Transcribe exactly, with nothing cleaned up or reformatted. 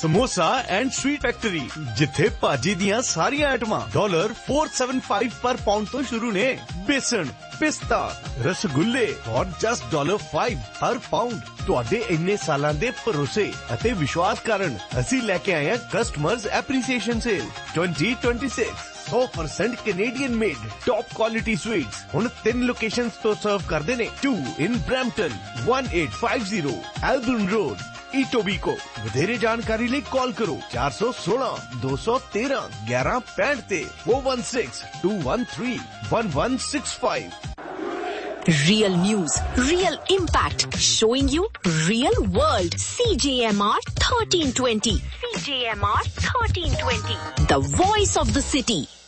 Samosa and sweet factory जिथे भाजी दियां सारियां आइटमां डॉलर फोर सेवन फाइव पर पाउंड तो शुरू ने। बेसन, पिस्ता, रसगुल्ले और जस्ट डॉलर फाइव हर पाउंड। तुहाडे इन्ने सालां दे भरोसे अते विश्वास कारण असीं लेके आए हैं customers appreciation cell twenty twenty six. सौ percent Canadian made top quality sweets हुण तीन लोकेशंस तो सर्व करदे ने। To in Brampton, one eight five zero एल्बर्न road, ईटोबीको। वधेरे जानकारी लिए कॉल करो चार सौ सोलह दो सौ तेरह ग्यारह पैंठ ते four one six to one three one one six five. Real news, real impact, showing you real world. C J M R thirteen twenty. C J M R thirteen twenty. The voice of the city.